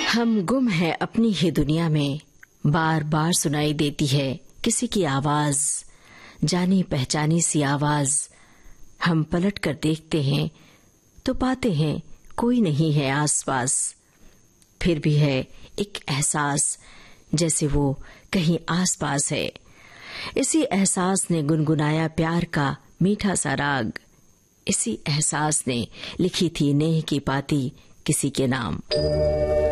हम गुम हैं अपनी ही दुनिया में, बार बार सुनाई देती है किसी की आवाज, जानी पहचानी सी आवाज। हम पलट कर देखते हैं तो पाते हैं कोई नहीं है आसपास। फिर भी है एक एहसास जैसे वो कहीं आसपास है। इसी एहसास ने गुनगुनाया प्यार का मीठा सा राग। इसी एहसास ने लिखी थी नेह की पाती किसी के नाम।